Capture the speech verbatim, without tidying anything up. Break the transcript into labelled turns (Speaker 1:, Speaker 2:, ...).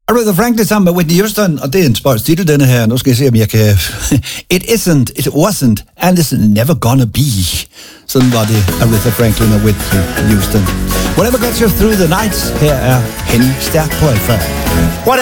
Speaker 1: Aretha Franklin sammen med Whitney Houston, og det er en spøjs titel, denne her. Nu skal jeg se, om jeg kan... It isn't, it wasn't, and it's never gonna be. Sådan var det Aretha Franklin og Whitney Houston. Whatever gets you through the night. Her er Henning Stærk på Alfa.